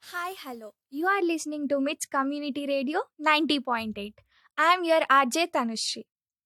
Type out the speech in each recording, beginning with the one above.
Hi, hello. You are listening to MITS Community Radio 90.8. I am your RJ Tanushri.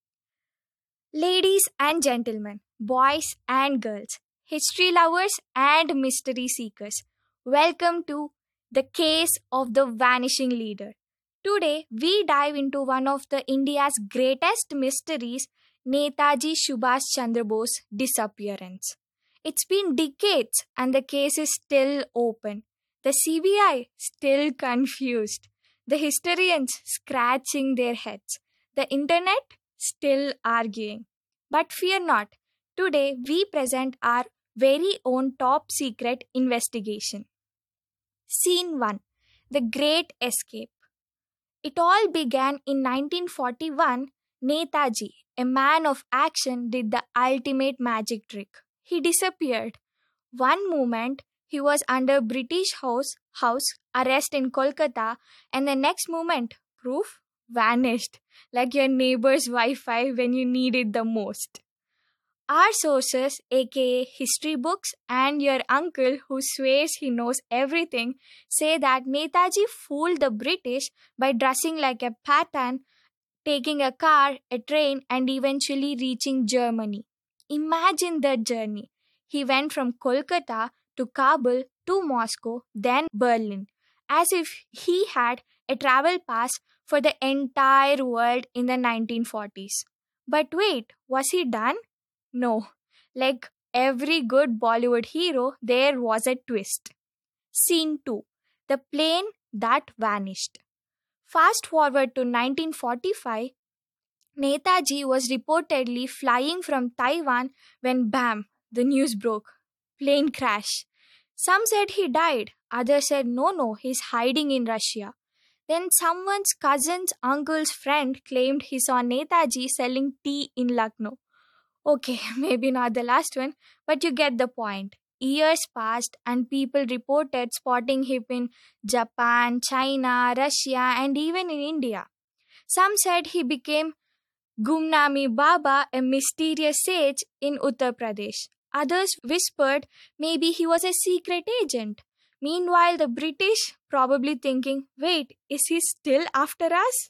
Ladies and gentlemen, boys and girls, history lovers and mystery seekers, welcome to the case of the vanishing leader. Today, we dive into one of the India's greatest mysteries, Netaji Subhash Chandra Bose disappearance. It's been decades and the case is still open. The CBI still confused. The historians scratching their heads. The internet still arguing. But fear not. Today we present our very own top secret investigation. Scene 1. The Great Escape. It all began in 1941. Netaji, a man of action, did the ultimate magic trick. He disappeared. One moment he was under British house arrest in Kolkata, and the next moment, proof vanished like your neighbor's Wi-Fi when you need it the most. Our sources, aka history books, and your uncle who swears he knows everything, say that Netaji fooled the British by dressing like a Pathan, taking a car, a train, and eventually reaching Germany. Imagine that journey. He went from Kolkata to Kabul to Moscow, then Berlin, as if he had a travel pass for the entire world in the 1940s. But wait, was he done? No. Like every good Bollywood hero, there was a twist. Scene 2. The plane that vanished. Fast forward to 1945, Netaji was reportedly flying from Taiwan when bam, the news broke. Plane crash. Some said he died, others said no, he's hiding in Russia. Then someone's cousin's uncle's friend claimed he saw Netaji selling tea in Lucknow. Okay, maybe not the last one, but you get the point. Years passed and people reported spotting him in Japan, China, Russia, and even in India. Some said he became Gumnami Baba, a mysterious sage in Uttar Pradesh. Others whispered maybe he was a secret agent. Meanwhile, the British probably thinking, wait, is he still after us?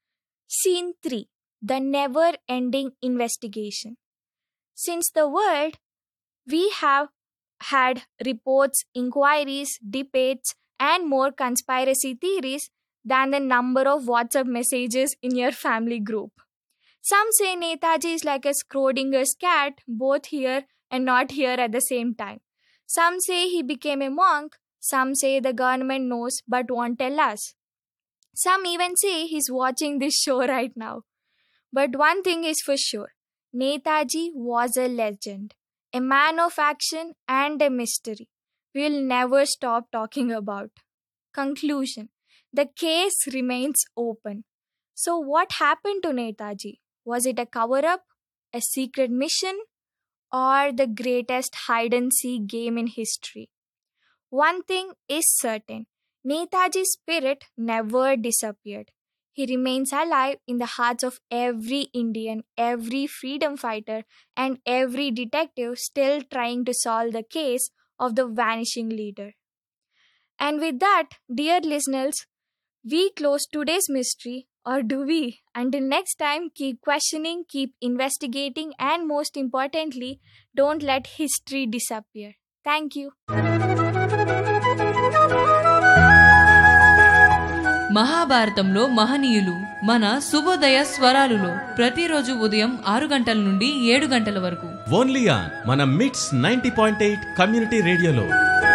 Scene 3. The never-ending investigation. Since the world, we have had reports, inquiries, debates, and more conspiracy theories than the number of WhatsApp messages in your family group. Some say Netaji is like a Schrodinger's cat, both here and not here at the same time. Some say he became a monk. Some say the government knows but won't tell us. Some even say he's watching this show right now. But one thing is for sure. Netaji was a legend, a man of action and a mystery we'll never stop talking about. Conclusion. The case remains open. So what happened to Netaji? Was it a cover-up, a secret mission, or the greatest hide-and-seek game in history? One thing is certain. Netaji's spirit never disappeared. He remains alive in the hearts of every Indian, every freedom fighter, and every detective still trying to solve the case of the vanishing leader. And with that, dear listeners, we close today's mystery, or do we? Until next time, keep questioning, keep investigating, and most importantly, don't let history disappear. Thank you. మహాభారతంలో మహనీయులు మన శుభోదయ స్వరాలులో ప్రతిరోజు ఉదయం 6 గంటల నుండి 7 గంటల వరకు only on మన మిట్స్ 90.8 కమ్యూనిటీ రేడియోలో.